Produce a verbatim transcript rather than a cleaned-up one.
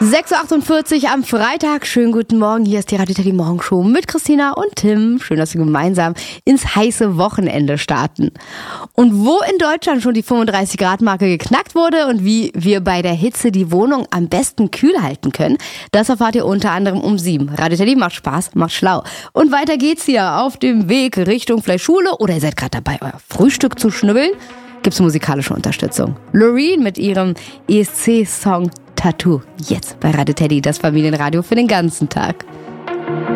sechs Uhr achtundvierzig am Freitag. Schönen guten Morgen. Hier ist die Radio Teddy Morgenshow mit Christina und Tim. Schön, dass wir gemeinsam ins heiße Wochenende starten. Und wo in Deutschland schon die fünfunddreißig Grad Marke geknackt wurde und wie wir bei der Hitze die Wohnung am besten kühl halten können, das erfahrt ihr unter anderem um sieben. Radio Teddy macht Spaß, macht schlau. Und weiter geht's hier auf dem Weg Richtung vielleicht Schule oder ihr seid gerade dabei, euer Frühstück zu schnibbeln. Gibt's musikalische Unterstützung. Loreen mit ihrem E S C-Song Tattoo. Jetzt bei Radio Teddy, das Familienradio für den ganzen Tag.